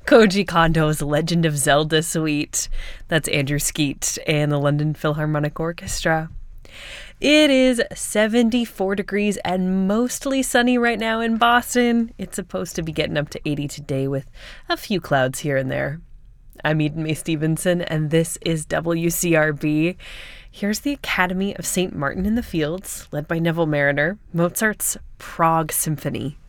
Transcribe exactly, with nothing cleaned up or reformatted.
Koji Kondo's Legend of Zelda Suite. That's Andrew Skeet and the London Philharmonic Orchestra. It is seventy-four degrees and mostly sunny right now in Boston. It's supposed to be getting up to eighty today with a few clouds here and there. I'm Eden May Stevenson, and this is W C R B. Here's the Academy of Saint Martin in the Fields, led by Neville Marriner, Mozart's Prague Symphony.